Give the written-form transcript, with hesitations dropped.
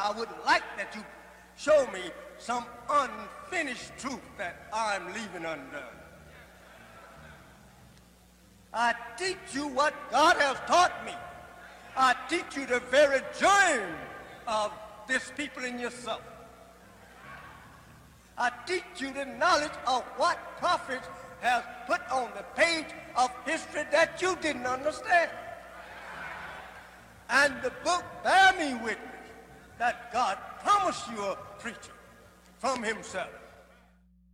I would like that you show me some unfinished truth that I'm leaving undone. I teach you what God has taught me. I teach you the very germ of this people in yourself. I teach you the knowledge of what prophets have put on the page of history that you didn't understand. And the book bear me witness that God promised you a preacher from himself.